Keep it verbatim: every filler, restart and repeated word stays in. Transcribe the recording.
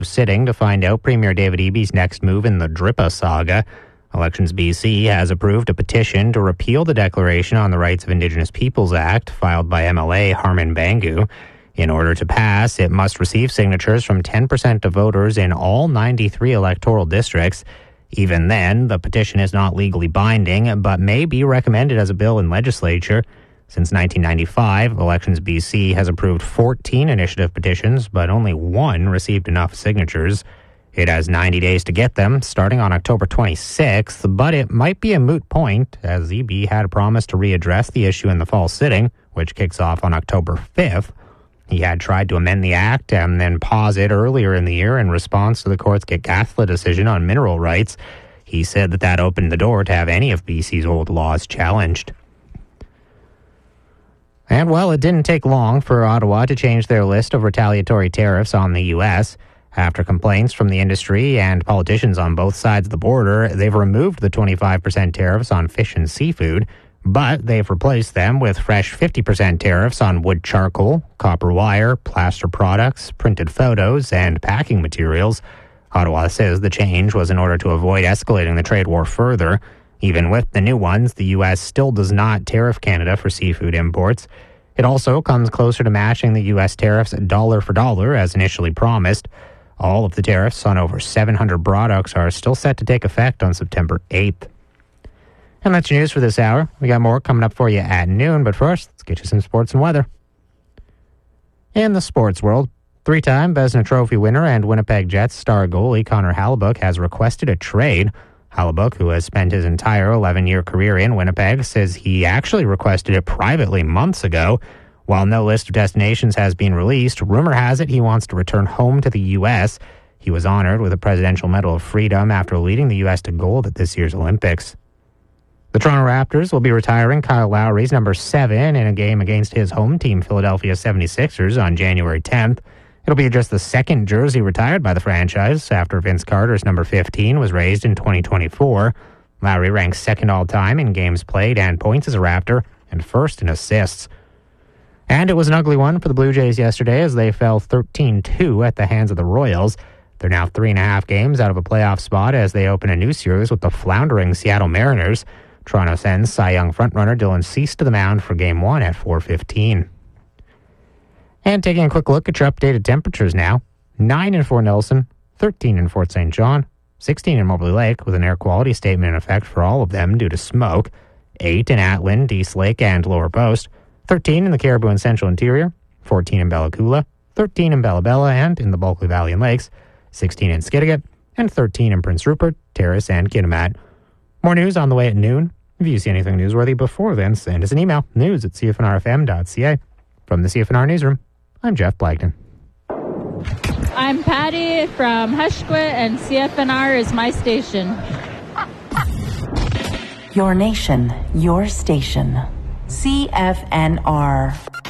sitting to find out Premier David Eby's next move in the DRIPA saga. Elections B C has approved a petition to repeal the Declaration on the Rights of Indigenous Peoples Act filed by M L A Harman Bangu. In order to pass, it must receive signatures from ten percent of voters in all ninety-three electoral districts. Even then, the petition is not legally binding, but may be recommended as a bill in legislature. Since nineteen ninety-five, Elections B C has approved fourteen initiative petitions, but only one received enough signatures. It has ninety days to get them, starting on October twenty-sixth, but it might be a moot point, as Eby had promised to readdress the issue in the fall sitting, which kicks off on October fifth. He had tried to amend the act and then pause it earlier in the year in response to the court's Gitgathla decision on mineral rights. He said that that opened the door to have any of B C's old laws challenged. And, well, it didn't take long for Ottawa to change their list of retaliatory tariffs on the U S. After complaints from the industry and politicians on both sides of the border, they've removed the twenty-five percent tariffs on fish and seafood, but they've replaced them with fresh fifty percent tariffs on wood charcoal, copper wire, plaster products, printed photos, and packing materials. Ottawa says the change was in order to avoid escalating the trade war further. Even with the new ones, the U S still does not tariff Canada for seafood imports. It also comes closer to matching the U S tariffs dollar for dollar as initially promised. All of the tariffs on over seven hundred products are still set to take effect on September eighth. And that's your news for this hour. We got more coming up for you at noon, but first, let's get you some sports and weather. In the sports world, three-time Vezina Trophy winner and Winnipeg Jets star goalie Connor Hellebuyck has requested a trade. Hellebuyck, who has spent his entire eleven-year career in Winnipeg, says he actually requested it privately months ago. While no list of destinations has been released, rumor has it he wants to return home to the U S. He was honored with a Presidential Medal of Freedom after leading the U S to gold at this year's Olympics. The Toronto Raptors will be retiring Kyle Lowry's number seven in a game against his home team, Philadelphia seventy-sixers, on January tenth. It'll be just the second jersey retired by the franchise after Vince Carter's number fifteen was raised in twenty twenty-four. Lowry ranks second all-time in games played and points as a Raptor, and first in assists. And it was an ugly one for the Blue Jays yesterday as they fell thirteen two at the hands of the Royals. They're now three and a half games out of a playoff spot as they open a new series with the floundering Seattle Mariners. Toronto sends Cy Young frontrunner Dylan Cease to the mound for Game one at four fifteen. And taking a quick look at your updated temperatures now. nine in Fort Nelson, thirteen in Fort Saint John, sixteen in Moberly Lake with an air quality statement in effect for all of them due to smoke, eight in Atland, East Lake, and Lower Post, thirteen in the Caribou and Central Interior, fourteen in Bella Coola, thirteen in Bella Bella and in the Bulkley Valley and Lakes, sixteen in Skidegate, and thirteen in Prince Rupert, Terrace, and Kitimat. More news on the way at noon. If you see anything newsworthy before then, send us an email, news at c f n r f m dot c a. From the C F N R Newsroom, I'm Jeff Blagden. I'm Patty from Hushquit, and C F N R is my station. Your nation, your station. C F N R.